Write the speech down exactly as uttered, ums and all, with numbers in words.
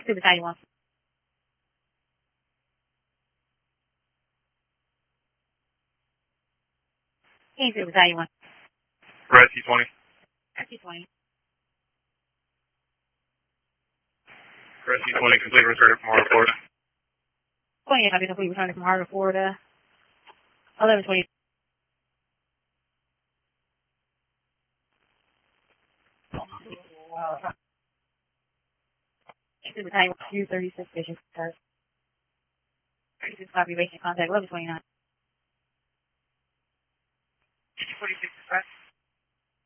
Super Battalion one. Hey, Super Battalion one. Rescue twenty. Rescue twenty. Rescue twenty, complete return from Harbor, Florida. twenty-eight, I'll be complete return from Harbor, Florida. eleven twenty. Super Battalion two thirty-six vision. thirty-six copy, basic contact, eleven twenty-nine.